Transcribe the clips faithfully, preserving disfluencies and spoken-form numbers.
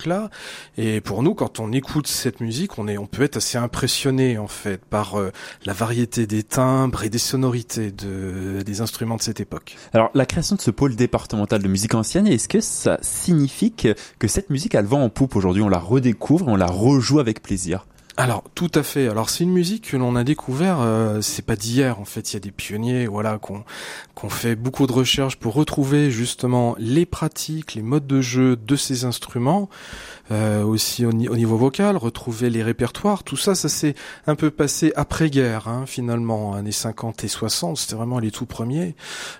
époque-là. Et pour nous, quand on écoute cette musique, on est, on peut être assez impressionné en fait par euh, la variété des timbres et des sonorités de, des instruments de cette époque. Alors, la création de ce pôle départemental de musique ancienne, est-ce que ça signifie que, que cette musique a le vent en poupe aujourd'hui? On la redécouvre, on la rejoue avec plaisir? Alors tout à fait. Alors c'est une musique que l'on a découvert, euh, c'est pas d'hier en fait. Il y a des pionniers, voilà, qu'on qu'on fait beaucoup de recherches pour retrouver justement les pratiques, les modes de jeu de ces instruments, euh, aussi au, au niveau vocal, retrouver les répertoires. Tout ça, ça s'est un peu passé après-guerre, hein, finalement, années cinquante et soixante. C'était vraiment les tout premiers.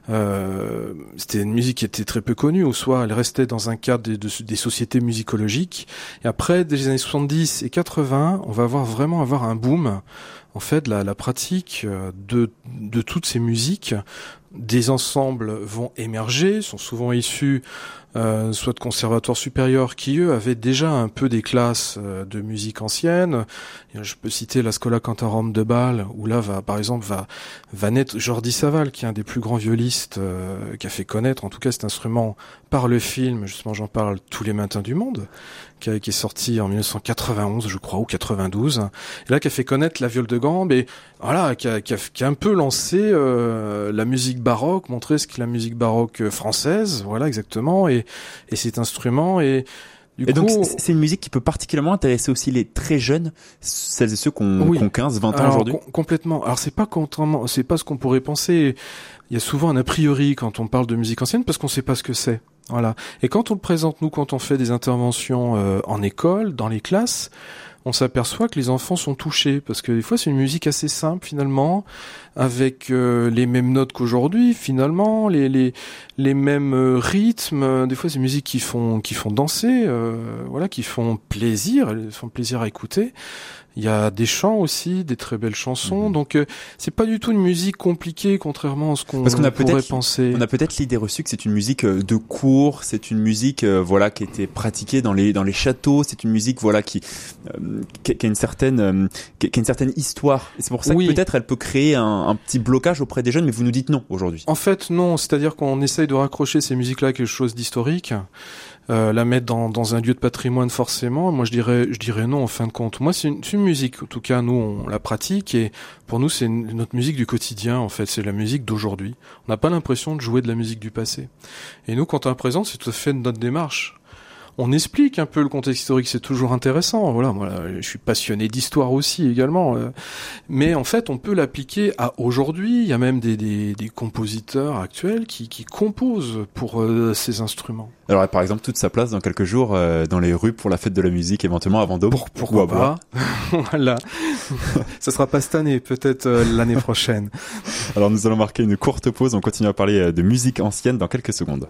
Euh, c'était une musique qui était très peu connue, ou soit elle restait dans un cadre des, de, des sociétés musicologiques. Et après, des années soixante-dix et quatre-vingts, on va avoir vraiment avoir un boom en fait la, la pratique de de toutes ces musiques. Des ensembles vont émerger, sont souvent issus euh, soit de conservatoires supérieurs qui eux avaient déjà un peu des classes euh, de musique ancienne. Et je peux citer la Schola Cantorum de Bâle, où là va par exemple va va naître Jordi Savall, qui est un des plus grands violiste, euh, qui a fait connaître en tout cas cet instrument par le film, justement j'en parle, Tous les matins du monde, qui, a, qui est sorti en dix-neuf cent quatre-vingt-onze je crois, ou quatre-vingt-douze, et là qui a fait connaître la viole de gambe, et voilà, qui a, qui a, qui a un peu lancé euh, la musique baroque, montré ce qu'est la musique baroque française, voilà exactement, et, et cet instrument, et du et coup, donc c'est une musique qui peut particulièrement intéresser aussi les très jeunes, celles et ceux qui ont, oui. qui ont quinze, vingt ans Alors, aujourd'hui. Com- complètement. Alors c'est pas contrairement, c'est pas ce qu'on pourrait penser. Il y a souvent un a priori quand on parle de musique ancienne parce qu'on sait pas ce que c'est. Voilà. Et quand on le présente nous, quand on fait des interventions euh, en école, dans les classes, on s'aperçoit que les enfants sont touchés parce que des fois c'est une musique assez simple finalement, avec euh, les mêmes notes qu'aujourd'hui finalement, les les les mêmes euh, rythmes. Des fois c'est des musiques qui font qui font danser, euh, voilà, qui font plaisir, elles font plaisir à écouter. Il y a des chants aussi, des très belles chansons. Mmh. Donc euh, c'est pas du tout une musique compliquée, contrairement à ce qu'on, Parce qu'on a pourrait peut-être, penser. On a peut-être l'idée reçue que c'est une musique de cour, c'est une musique euh, voilà qui était pratiquée dans les dans les châteaux, c'est une musique voilà qui euh, qui, qui a une certaine euh, qui, qui a une certaine histoire. Et c'est pour ça oui. que peut-être elle peut créer un, un petit blocage auprès des jeunes. Mais vous nous dites non aujourd'hui. En fait non, c'est-à-dire qu'on essaye de raccrocher ces musiques-là à quelque chose d'historique. Euh, la mettre dans, dans un lieu de patrimoine forcément. Moi je dirais je dirais non en fin de compte. Moi c'est une, c'est une musique, en tout cas nous on la pratique et pour nous c'est une, notre musique du quotidien en fait, c'est la musique d'aujourd'hui. On n'a pas l'impression de jouer de la musique du passé. Et nous quand on la présente c'est tout à fait notre démarche. On explique un peu le contexte historique, c'est toujours intéressant. Voilà, moi, je suis passionné d'histoire aussi également. Mais en fait, on peut l'appliquer à aujourd'hui. Il y a même des, des, des compositeurs actuels qui, qui composent pour euh, ces instruments. Alors, par exemple, toute sa place dans quelques jours euh, dans les rues pour la fête de la musique, éventuellement avant d'aube. Pour, pourquoi pas. Voilà. Ça sera pas cette année, peut-être euh, l'année prochaine. Alors, nous allons marquer une courte pause. On continue à parler de musique ancienne dans quelques secondes.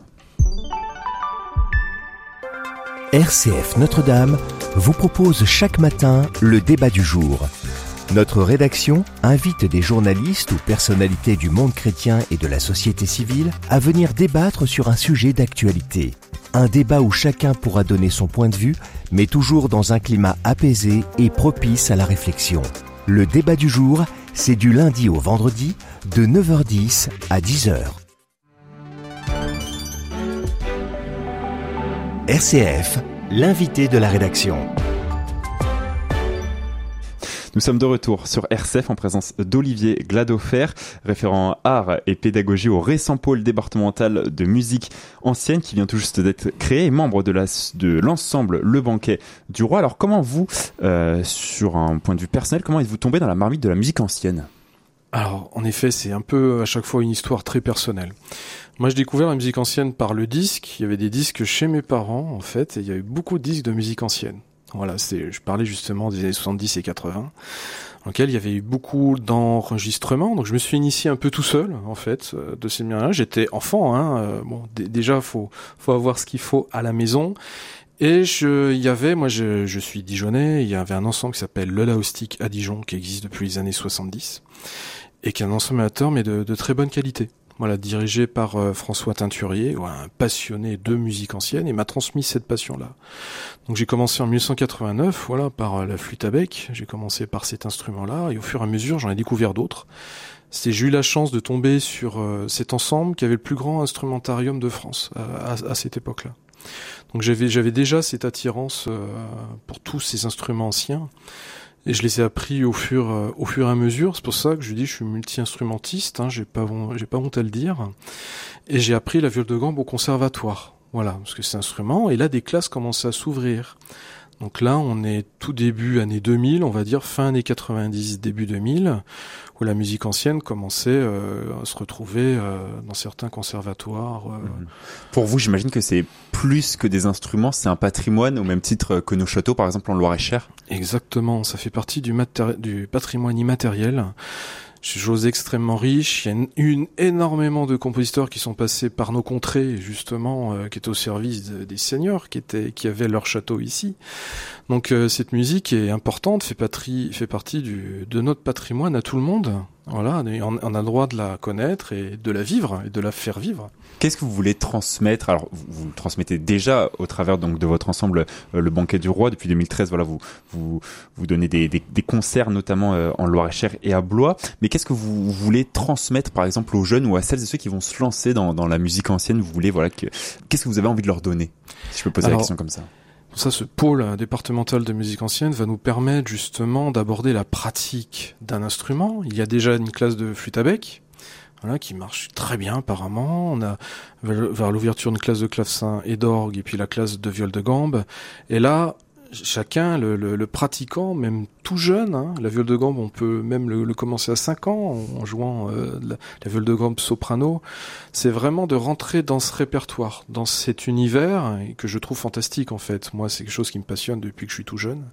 R C F Notre-Dame vous propose chaque matin le débat du jour. Notre rédaction invite des journalistes ou personnalités du monde chrétien et de la société civile à venir débattre sur un sujet d'actualité. Un débat où chacun pourra donner son point de vue, mais toujours dans un climat apaisé et propice à la réflexion. Le débat du jour, c'est du lundi au vendredi, de neuf heures dix à dix heures. R C F, l'invité de la rédaction. Nous sommes de retour sur R C F en présence d'Olivier Gladofer, référent art et pédagogie au récent pôle départemental de musique ancienne qui vient tout juste d'être créé et membre de, la, de l'ensemble Le Banquet du Roi. Alors comment vous, euh, sur un point de vue personnel, comment êtes-vous tombé dans la marmite de la musique ancienne ? Alors, en effet, c'est un peu à chaque fois une histoire très personnelle. Moi, j'ai découvert la musique ancienne par le disque. Il y avait des disques chez mes parents, en fait, et il y a eu beaucoup de disques de musique ancienne. Voilà, c'est, je parlais justement des années soixante-dix et quatre-vingts, dans lesquels il y avait eu beaucoup d'enregistrements. Donc, je me suis initié un peu tout seul, en fait, de ces musiques-là. J'étais enfant, hein. Euh, bon, d- déjà, faut, faut avoir ce qu'il faut à la maison. Et je, il y avait, moi, je, je suis Dijonnais, il y avait un ensemble qui s'appelle Le Laustic à Dijon, qui existe depuis les années soixante-dix. Et qui est un ensemble amateur, mais de, de très bonne qualité. Voilà, dirigé par euh, François Teinturier, ouais, un passionné de musique ancienne, et m'a transmis cette passion-là. Donc j'ai commencé en dix-neuf cent quatre-vingt-neuf, voilà, par euh, la flûte à bec. J'ai commencé par cet instrument-là, et au fur et à mesure, j'en ai découvert d'autres. C'était, j'ai eu la chance de tomber sur euh, cet ensemble qui avait le plus grand instrumentarium de France à, à, à cette époque-là. Donc j'avais j'avais déjà cette attirance euh, pour tous ces instruments anciens. Et je les ai appris au fur, euh, au fur et à mesure. C'est pour ça que je dis, je suis multi-instrumentiste. Hein, j'ai pas, j'ai pas honte à le dire. Et j'ai appris la viole de gambe au conservatoire. Voilà, parce que c'est un instrument. Et là, des classes commençaient à s'ouvrir. Donc là, on est tout début année deux mille, on va dire fin années quatre-vingt-dix, début deux mille, où la musique ancienne commençait euh, à se retrouver euh, dans certains conservatoires. Euh. Mmh. Pour vous, j'imagine que c'est plus que des instruments, c'est un patrimoine au même titre que nos châteaux, par exemple en Loir-et-Cher. Exactement, ça fait partie du, matéri- du patrimoine immatériel. C'est une chose extrêmement riche. Il y a une, une énormément de compositeurs qui sont passés par nos contrées, justement, euh, qui étaient au service de, des seigneurs, qui étaient, qui avaient leur château ici. Donc euh, cette musique est importante, fait, patrie, fait partie du, de notre patrimoine à tout le monde. Voilà, et on, on a le droit de la connaître et de la vivre et de la faire vivre. Qu'est-ce que vous voulez transmettre? Alors, vous, vous le transmettez déjà au travers donc de votre ensemble euh, Le Banquet du Roi depuis deux mille treize. Voilà, vous vous vous donnez des des, des concerts notamment euh, en Loir-et-Cher et à Blois. Mais qu'est-ce que vous voulez transmettre, par exemple, aux jeunes ou à celles et ceux qui vont se lancer dans dans la musique ancienne? Vous voulez voilà que qu'est-ce que vous avez envie de leur donner? Si je peux poser Alors, la question comme ça. Ça, ce pôle départemental de musique ancienne va nous permettre justement d'aborder la pratique d'un instrument. Il y a déjà une classe de flûte à bec. Voilà, qui marche très bien apparemment. On a vers l'ouverture une classe de clavecin et d'orgue et puis la classe de viole de gambe. Et là, chacun, le, le, le pratiquant, même tout jeune, hein, la viole de gambe, on peut même le, le commencer à cinq ans en, en jouant euh, la, la viole de gambe soprano. C'est vraiment de rentrer dans ce répertoire, dans cet univers et que je trouve fantastique en fait. Moi, c'est quelque chose qui me passionne depuis que je suis tout jeune.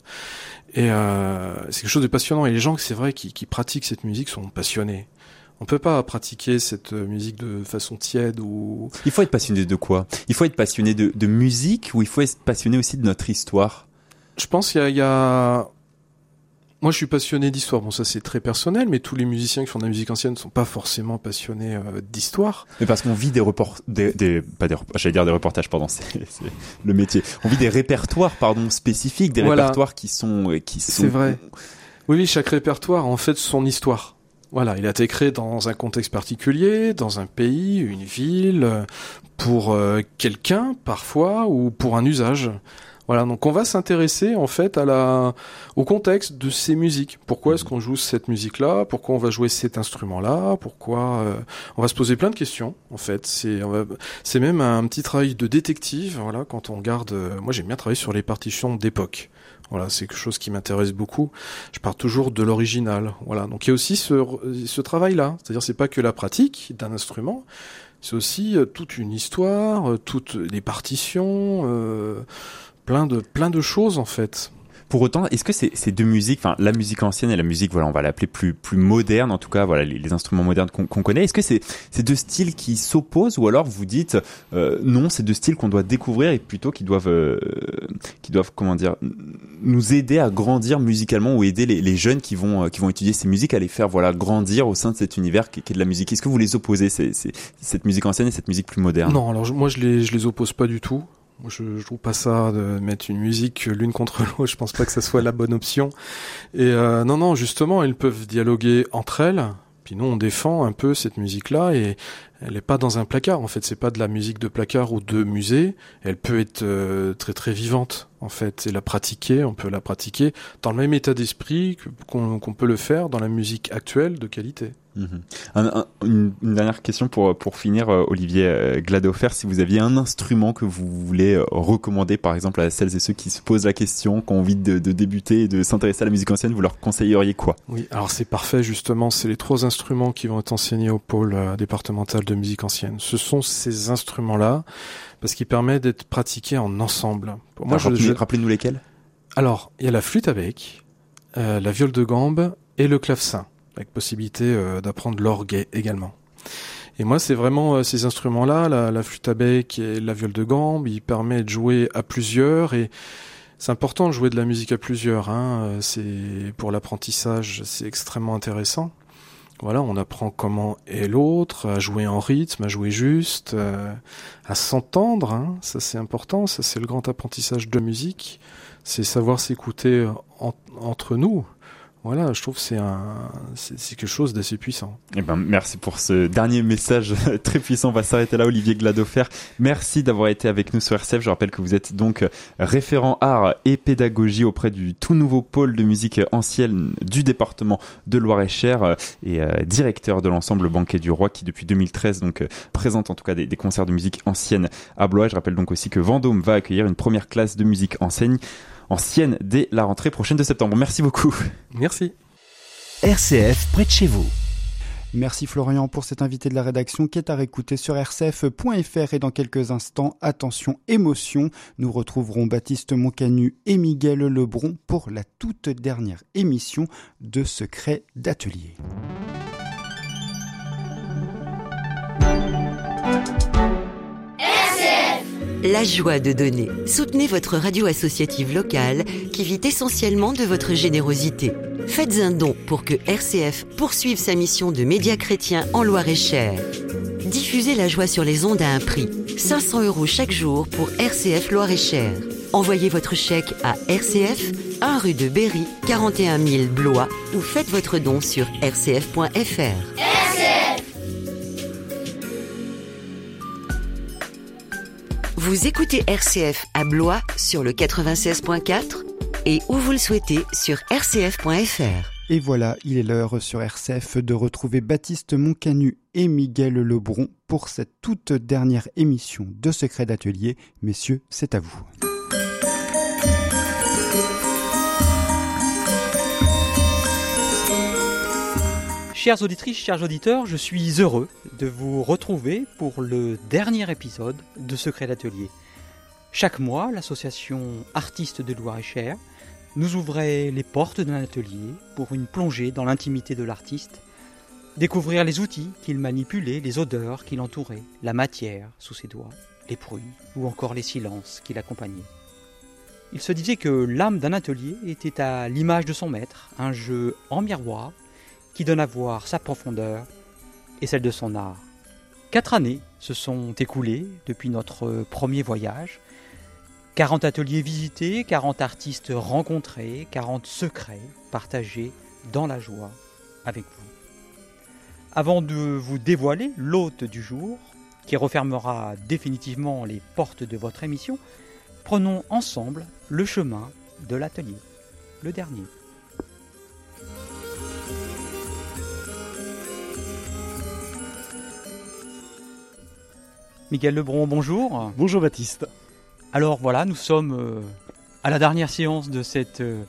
Et euh, c'est quelque chose de passionnant. Et les gens, c'est vrai, qui, qui pratiquent cette musique sont passionnés. On peut pas pratiquer cette musique de façon tiède ou... Il faut être passionné de quoi? Il faut être passionné de, de musique ou il faut être passionné aussi de notre histoire? Je pense qu'il y a, il y a... Moi, je suis passionné d'histoire. Bon, ça, c'est très personnel, mais tous les musiciens qui font de la musique ancienne ne sont pas forcément passionnés euh, d'histoire. Mais parce qu'on vit des reportages... Des, des, pas des, j'allais dire des reportages, pardon, c'est, c'est le métier. On vit des répertoires, pardon, spécifiques, des voilà. répertoires qui sont, qui sont... C'est vrai. Oui, oui, chaque répertoire a en fait son histoire. Voilà, il a été créé dans un contexte particulier, dans un pays, une ville, pour euh, quelqu'un parfois ou pour un usage. Voilà, donc on va s'intéresser en fait à la, au contexte de ces musiques. Pourquoi est-ce qu'on joue cette musique-là? Pourquoi on va jouer cet instrument-là? Pourquoi euh, on va se poser plein de questions en fait. C'est, on va, c'est même un petit travail de détective. Voilà, quand on regarde, euh, moi j'aime bien travailler sur les partitions d'époque. Voilà, c'est quelque chose qui m'intéresse beaucoup. Je pars toujours de l'original. Voilà, donc il y a aussi ce, ce travail-là. C'est-à-dire, c'est pas que la pratique d'un instrument, c'est aussi euh, toute une histoire, euh, toutes les partitions, euh, plein de plein de choses en fait. Pour autant, est-ce que ces, ces deux musiques, enfin la musique ancienne et la musique, voilà, on va l'appeler plus plus moderne, en tout cas, voilà, les, les instruments modernes qu'on, qu'on connaît, est-ce que c'est ces deux styles qui s'opposent ou alors vous dites euh, non, c'est deux styles qu'on doit découvrir et plutôt qui doivent euh, qui doivent comment dire nous aider à grandir musicalement ou aider les, les jeunes qui vont euh, qui vont étudier ces musiques à les faire voilà grandir au sein de cet univers qui, qui est de la musique. Est-ce que vous les opposez, ces, ces, cette musique ancienne et cette musique plus moderne? Non, alors je, moi je les je les oppose pas du tout. Je, je trouve pas ça de mettre une musique l'une contre l'autre. Je pense pas que ça soit la bonne option. Et euh, non, non, justement, elles peuvent dialoguer entre elles. Puis nous, on défend un peu cette musique-là et elle est pas dans un placard. En fait, c'est pas de la musique de placard ou de musée. Elle peut être euh, très très vivante. En fait, et la pratiquer. On peut la pratiquer dans le même état d'esprit que, qu'on, qu'on peut le faire dans la musique actuelle de qualité. Mmh. Un, un, une, une dernière question pour pour finir, euh, Olivier euh, Gladofer, si vous aviez un instrument que vous voulez euh, recommander, par exemple à celles et ceux qui se posent la question, qui ont envie de, de débuter et de s'intéresser à la musique ancienne, vous leur conseilleriez quoi? Oui, alors c'est parfait justement, c'est les trois instruments qui vont être enseignés au pôle euh, départemental de musique ancienne. Ce sont ces instruments-là parce qu'ils permettent d'être pratiqués en ensemble. Pour moi, alors, je, je... rappelez-nous lesquels? Alors, il y a la flûte à bec, euh, la viole de gambe et le clavecin, avec possibilité euh, d'apprendre l'orgue également. Et moi, c'est vraiment euh, ces instruments-là, la, la flûte à bec et la viole de gambe, ils permettent de jouer à plusieurs et c'est important de jouer de la musique à plusieurs. Hein. C'est pour l'apprentissage, c'est extrêmement intéressant. Voilà, on apprend comment est l'autre, à jouer en rythme, à jouer juste, euh, à s'entendre. Hein. Ça, c'est important. Ça, c'est le grand apprentissage de musique. C'est savoir s'écouter en, entre nous. Voilà, je trouve que c'est un, c'est, c'est quelque chose d'assez puissant. Eh ben, merci pour ce dernier message très puissant. On va s'arrêter là, Olivier Gladofer. Merci d'avoir été avec nous sur R C F. Je rappelle que vous êtes donc référent art et pédagogie auprès du tout nouveau pôle de musique ancienne du département de Loir-et-Cher et euh, directeur de l'ensemble Banquet du Roi qui depuis deux mille treize donc euh, présente en tout cas des, des concerts de musique ancienne à Blois. Je rappelle donc aussi que Vendôme va accueillir une première classe de musique ancienne ancienne dès la rentrée prochaine de septembre. Merci beaucoup. Merci. R C F près de chez vous. Merci Florian pour cet invité de la rédaction qui est à réécouter sur r c f point f r et dans quelques instants, attention, émotion, nous retrouverons Baptiste Moncanu et Miguel Lebron pour la toute dernière émission de Secret d'Atelier. La joie de donner. Soutenez votre radio associative locale qui vit essentiellement de votre générosité. Faites un don pour que R C F poursuive sa mission de média chrétien en Loir-et-Cher. Diffusez la joie sur les ondes à un prix. cinq cents euros chaque jour pour R C F Loir-et-Cher. Envoyez votre chèque à R C F, un rue de Berry, quarante et un mille Blois ou faites votre don sur r c f point f r. Vous écoutez R C F à Blois sur le quatre-vingt-seize point quatre et où vous le souhaitez sur r c f point f r. Et voilà, il est l'heure sur R C F de retrouver Baptiste Moncanu et Miguel Lebron pour cette toute dernière émission de Secret d'Atelier. Messieurs, c'est à vous. Chères auditrices, chers auditeurs, je suis heureux de vous retrouver pour le dernier épisode de Secret d'Atelier. Chaque mois, l'association Artistes de Loir-et-Cher nous ouvrait les portes d'un atelier pour une plongée dans l'intimité de l'artiste, découvrir les outils qu'il manipulait, les odeurs qui l'entouraient, la matière sous ses doigts, les bruits ou encore les silences qui l'accompagnaient. Il se disait que l'âme d'un atelier était à l'image de son maître, un jeu en miroir qui donne à voir sa profondeur et celle de son art. Quatre années se sont écoulées depuis notre premier voyage. quarante ateliers visités, quarante artistes rencontrés, quarante secrets partagés dans la joie avec vous. Avant de vous dévoiler l'hôte du jour, qui refermera définitivement les portes de votre émission, prenons ensemble le chemin de l'atelier, le dernier. Miguel Lebron, bonjour. Bonjour Baptiste. Alors voilà, nous sommes euh, à la dernière séance de cette euh,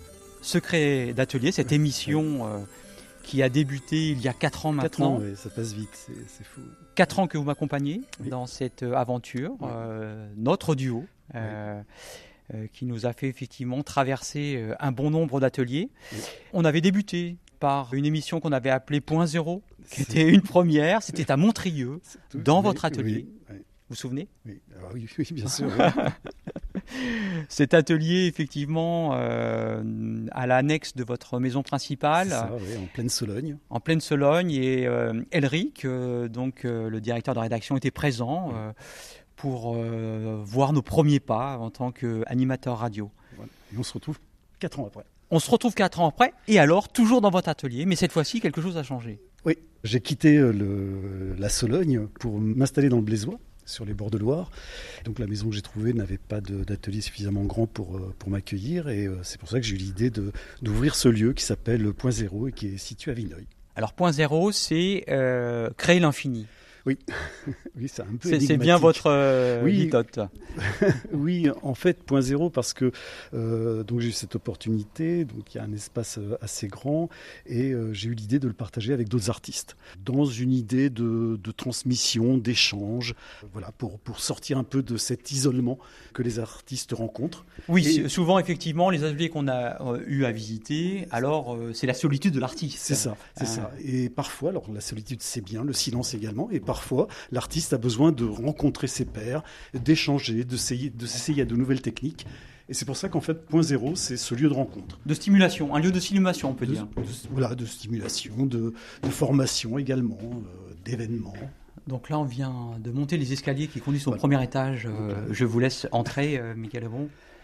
Secret d'Atelier, cette émission euh, qui a débuté il y a quatre ans maintenant. quatre ans, oui, ça passe vite, c'est, c'est fou. Quatre ans que vous m'accompagnez oui. dans cette euh, aventure, oui. euh, notre duo, euh, oui. euh, qui nous a fait effectivement traverser euh, un bon nombre d'ateliers. Oui. On avait débuté par une émission qu'on avait appelée Point Zéro, qui c'est... était une première, c'était à Montrieux, tout, dans oui, votre atelier. Oui, oui. Vous vous souvenez ? Oui, alors, oui, oui, bien sûr. Oui. Cet atelier, effectivement, euh, à l'annexe de votre maison principale. C'est ça, oui, en pleine Sologne. En pleine Sologne, et euh, Elric, euh, donc euh, le directeur de rédaction, était présent euh, pour euh, voir nos premiers pas en tant qu'animateur radio. Voilà. Et on se retrouve quatre ans après. On se retrouve quatre ans après, et alors, toujours dans votre atelier, mais cette fois-ci, quelque chose a changé. Oui, j'ai quitté le, la Sologne pour m'installer dans le Blésois, sur les bords de Loire. Donc la maison que j'ai trouvée n'avait pas de, d'atelier suffisamment grand pour, pour m'accueillir, et c'est pour ça que j'ai eu l'idée de, d'ouvrir ce lieu qui s'appelle Point Zéro et qui est situé à Vineuil. Alors Point Zéro, c'est euh, créer l'infini. Oui, oui, c'est un peu c'est, c'est bien votre euh, oui. litote. Oui, en fait, Point Zéro, parce que euh, donc j'ai eu cette opportunité, donc il y a un espace assez grand, et euh, j'ai eu l'idée de le partager avec d'autres artistes, dans une idée de, de transmission, d'échange, voilà, pour, pour sortir un peu de cet isolement que les artistes rencontrent. Oui, et, souvent, effectivement, les ateliers qu'on a euh, eu à visiter, alors euh, c'est la solitude de l'artiste. C'est ça, c'est euh... ça. Et parfois, alors la solitude c'est bien, le silence également, et parfois, Parfois, l'artiste a besoin de rencontrer ses pairs, d'échanger, de s'essayer, de s'essayer à de nouvelles techniques. Et c'est pour ça qu'en fait, Point Zéro, c'est ce lieu de rencontre. De stimulation, un lieu de stimulation, on peut de, dire. De, voilà, de stimulation, de, de formation également, euh, d'événements. Donc là, on vient de monter les escaliers qui conduisent au voilà. premier étage. Euh, je vous laisse entrer, euh, Miguel Lebron.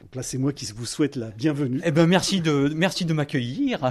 Donc là, c'est moi qui vous souhaite la bienvenue. Eh ben, merci de, merci de m'accueillir.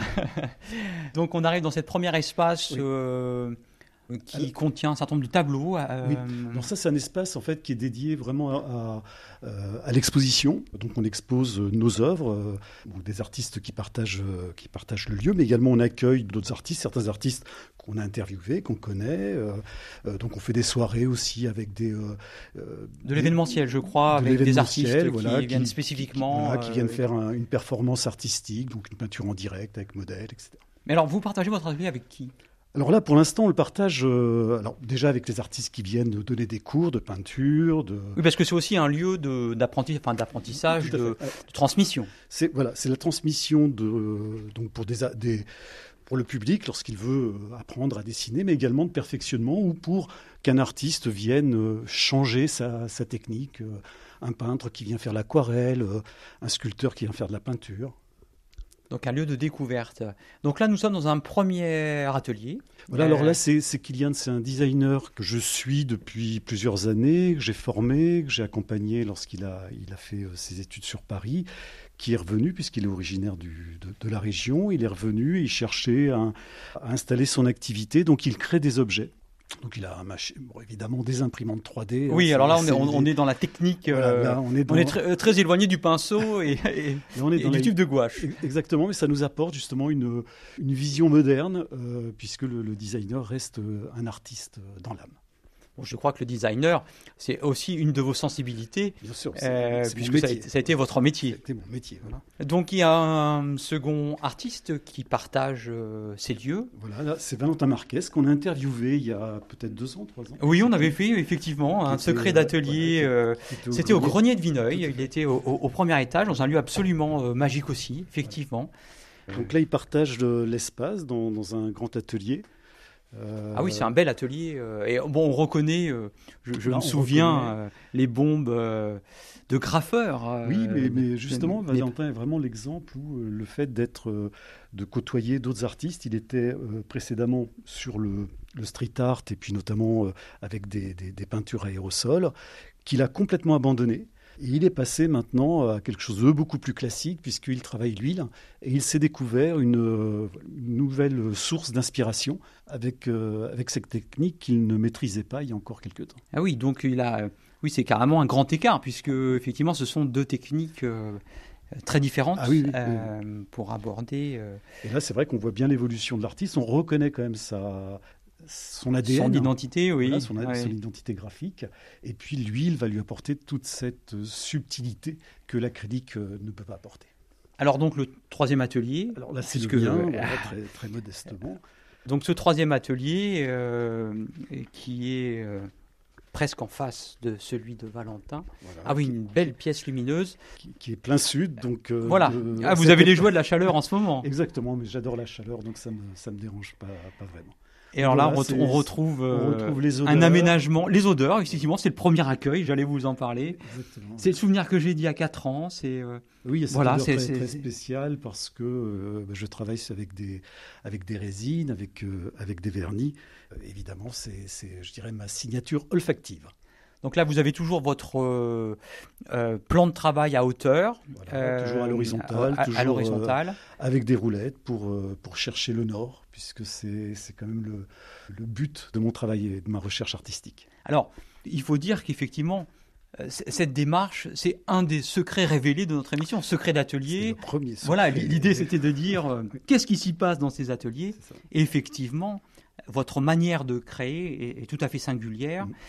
Donc, on arrive dans cet premier espace oui. euh, qui Alors, contient un certain nombre de tableaux. Euh... Oui. Alors ça, c'est un espace en fait qui est dédié vraiment à, à, à l'exposition. Donc, on expose nos œuvres, euh, des artistes qui partagent, euh, qui partagent le lieu, mais également on accueille d'autres artistes, certains artistes qu'on a interviewés, qu'on connaît. Euh, euh, donc, on fait des soirées aussi avec des... Euh, euh, de l'événementiel, je crois, de avec des artistes voilà, qui viennent qui, spécifiquement... Qui, voilà, qui viennent euh, faire un, une performance artistique, donc une peinture en direct avec modèle, et cetera. Mais alors, vous partagez votre atelier avec qui ? Alors là, pour l'instant, on le partage euh, alors déjà avec les artistes qui viennent nous donner des cours de peinture. De... Oui, parce que c'est aussi un lieu de, d'apprenti, enfin, d'apprentissage, de, de transmission. C'est, voilà, c'est la transmission de, donc pour, des, des, pour le public lorsqu'il veut apprendre à dessiner, mais également de perfectionnement ou pour qu'un artiste vienne changer sa, sa technique. Un peintre qui vient faire l'aquarelle, un sculpteur qui vient faire de la peinture. Donc un lieu de découverte. Donc là, nous sommes dans un premier atelier. Voilà, euh... alors là, c'est, c'est Kylian, c'est un designer que je suis depuis plusieurs années, que j'ai formé, que j'ai accompagné lorsqu'il a, il a fait ses études sur Paris, qui est revenu, puisqu'il est originaire du, de, de la région, il est revenu et il cherchait à, à installer son activité, donc il crée des objets. Donc il a un mach... bon, évidemment des imprimantes trois D. Oui, hein, alors là on est, on, on est dans la technique, voilà, euh, là, on est, dans... on est très, très éloigné du pinceau et, et, et, on est et dans du la... tube de gouache. Exactement, mais ça nous apporte justement une, une vision moderne, euh, puisque le, le designer reste un artiste dans l'âme. Bon, je crois que le designer, c'est aussi une de vos sensibilités, bien sûr, c'est, euh, c'est puisque ça a, ça a été votre métier. C'était mon métier, voilà. Donc il y a un second artiste qui partage euh, ces lieux. Voilà, là, c'est Valentin Marquez qu'on a interviewé il y a peut-être deux ans, trois ans. Oui, on avait fait effectivement un secret d'atelier. Euh, ouais, c'était au Grenier de Vineuil. Il était au, au, au premier étage, dans un lieu absolument euh, magique aussi, effectivement. Donc là, il partage de l'espace dans, dans un grand atelier. Euh... Ah oui, c'est un bel atelier. Euh, et bon, on reconnaît, euh, je, je Là, me souviens, euh, les bombes euh, de graffeurs. Euh, oui, mais, mais justement, mais... Valentin est vraiment l'exemple où euh, le fait d'être, euh, de côtoyer d'autres artistes, il était euh, précédemment sur le, le street art et puis notamment euh, avec des, des, des peintures aérosols, qu'il a complètement abandonné. Et il est passé maintenant à quelque chose de beaucoup plus classique puisqu'il travaille l'huile et il s'est découvert une, une nouvelle source d'inspiration avec, euh, avec cette technique qu'il ne maîtrisait pas il y a encore quelques temps. Ah oui, donc il a, oui, c'est carrément un grand écart puisque effectivement ce sont deux techniques euh, très différentes ah oui, oui, euh, oui. pour aborder. Euh... Et là, c'est vrai qu'on voit bien l'évolution de l'artiste. On reconnaît quand même sa... son A D N, son identité, oui, voilà, son, ouais. son identité graphique, et puis l'huile va lui apporter toute cette subtilité que l'acrylique ne peut pas apporter. Alors donc le troisième atelier. Alors là c'est le mien, euh, voilà, très, très modestement. Donc ce troisième atelier euh, qui est euh, presque en face de celui de Valentin. Voilà, ah oui, une belle pièce lumineuse. Qui, qui est plein sud, donc... Euh, voilà, de, ah, vous avez les joies de la chaleur en ce moment. Exactement, mais j'adore la chaleur, donc ça ne me, ça me dérange pas, pas vraiment. Et alors voilà, là, on, ret- on retrouve, euh, on retrouve les odeurs. un aménagement. Les odeurs, effectivement, c'est le premier accueil, j'allais vous en parler. Exactement. C'est le souvenir que j'ai d'il y a quatre ans. C'est, euh, oui, c'est voilà, c'est, c'est très, très spécial parce que euh, je travaille avec des, avec des résines, avec, euh, avec des vernis. Euh, évidemment, c'est, c'est, je dirais, ma signature olfactive. Donc là, vous avez toujours votre euh, euh, plan de travail à hauteur. Voilà, euh, toujours à l'horizontale. À, à, toujours, à l'horizontale. Euh, avec des roulettes pour, euh, pour chercher le nord, puisque c'est, c'est quand même le, le but de mon travail et de ma recherche artistique. Alors, il faut dire qu'effectivement, euh, cette démarche, c'est un des secrets révélés de notre émission, secret d'atelier. C'est le premier secret. Voilà, l'idée, c'était de dire euh, qu'est-ce qui s'y passe dans ces ateliers. Et effectivement, votre manière de créer est, est tout à fait singulière mmh.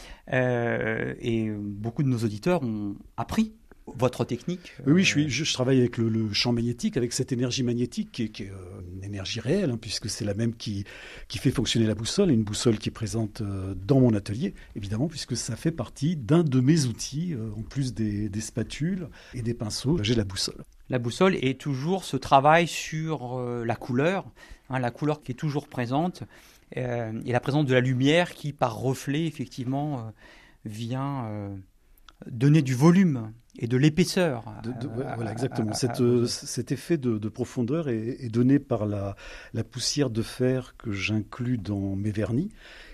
euh, et beaucoup de nos auditeurs ont appris votre technique. Oui, oui je, suis, je, je travaille avec le, le champ magnétique, avec cette énergie magnétique qui est, qui est une énergie réelle, hein, puisque c'est la même qui, qui fait fonctionner la boussole, une boussole qui est présente euh, dans mon atelier, évidemment, puisque ça fait partie d'un de mes outils, euh, en plus des, des spatules et des pinceaux, j'ai la boussole. La boussole est toujours ce travail sur euh, la couleur, hein, la couleur qui est toujours présente. Euh, et la présence de la lumière qui, par reflet, effectivement, euh, vient euh, donner du volume et de l'épaisseur. De, de, à, voilà, exactement. À, à, Cette, à... cet effet de, de profondeur est, est donné par la, la poussière de fer que j'inclus dans mes vernis,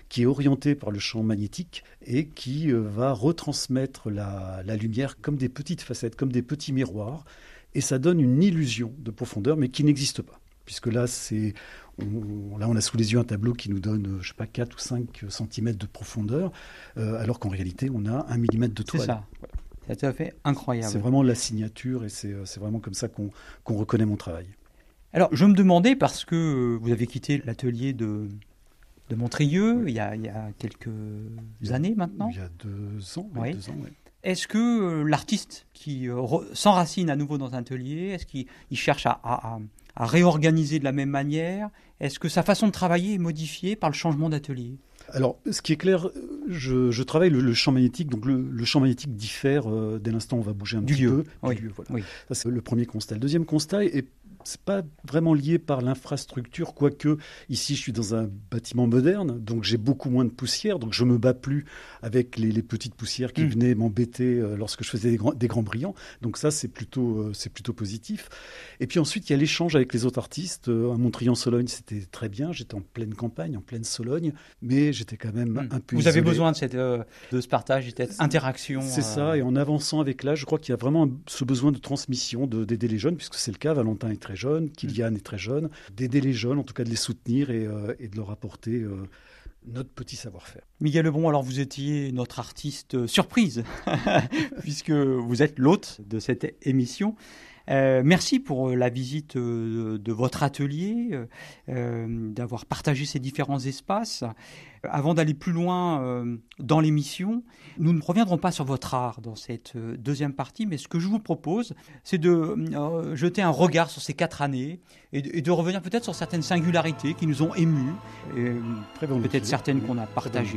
qui est orienté par le champ magnétique et qui euh, va retransmettre la, la lumière comme des petites facettes, comme des petits miroirs. Et ça donne une illusion de profondeur, mais qui n'existe pas. Puisque là, c'est, on, là, on a sous les yeux un tableau qui nous donne, je sais pas, quatre ou cinq centimètres de profondeur, euh, alors qu'en réalité, on a un millimètre de toile. C'est ça. Voilà. C'est tout à fait incroyable. C'est vraiment la signature et c'est, c'est vraiment comme ça qu'on, qu'on reconnaît mon travail. Alors, je me demandais, parce que vous avez quitté l'atelier de, de Montrieux il y, a, il y a quelques il y a, années maintenant. Il y a deux ans. Oui. Deux ans ouais. Est-ce que l'artiste qui re, s'enracine à nouveau dans un atelier, est-ce qu'il il cherche à, à, à réorganiser de la même manière ? Est-ce que sa façon de travailler est modifiée par le changement d'atelier ? Alors, ce qui est clair, je, je travaille le, le champ magnétique, donc le, le champ magnétique diffère euh, dès l'instant où on va bouger un du petit lieu. peu. Oui. Du lieu, voilà. Oui. Ça, c'est le premier constat. Le deuxième constat est c'est pas vraiment lié par l'infrastructure, quoique ici je suis dans un bâtiment moderne, donc j'ai beaucoup moins de poussière, donc je me bats plus avec les, les petites poussières qui mmh. venaient m'embêter euh, lorsque je faisais des grands, des grands brillants. Donc ça c'est plutôt euh, c'est plutôt positif. Et puis ensuite il y a l'échange avec les autres artistes. Euh, à Montrieux-en-Sologne c'était très bien, j'étais en pleine campagne, en pleine Sologne, mais j'étais quand même mmh. un peu Vous isolé. avez besoin de cette euh, de ce partage, de cette interaction. C'est euh... ça. Et en avançant avec l'âge, je crois qu'il y a vraiment un, ce besoin de transmission, de, d'aider les jeunes, puisque c'est le cas. Valentin est très jeune, Kylian est très jeune, d'aider les jeunes, en tout cas de les soutenir et, euh, et de leur apporter euh, notre petit savoir-faire. Miguel Lebron, alors vous étiez notre artiste surprise, puisque vous êtes l'hôte de cette émission. Euh, merci pour la visite euh, de votre atelier, euh, d'avoir partagé ces différents espaces. Avant d'aller plus loin euh, dans l'émission, nous ne reviendrons pas sur votre art dans cette euh, deuxième partie, mais ce que je vous propose, c'est de euh, jeter un regard sur ces quatre années et de, et de revenir peut-être sur certaines singularités qui nous ont émus, et, peut-être certaines qu'on a partagées.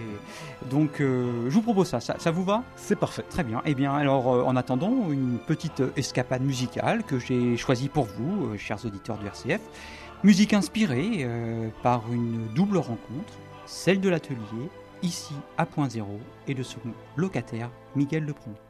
Et, donc, euh, je vous propose ça. ça. Ça vous va ? C'est parfait. Très bien. Eh bien, alors, euh, en attendant, une petite escapade musicale que j'ai choisie pour vous, euh, chers auditeurs du R C F. Musique inspirée euh, par une double rencontre, celle de l'atelier, ici à Point Zéro, et de son locataire, Miguel Lebron.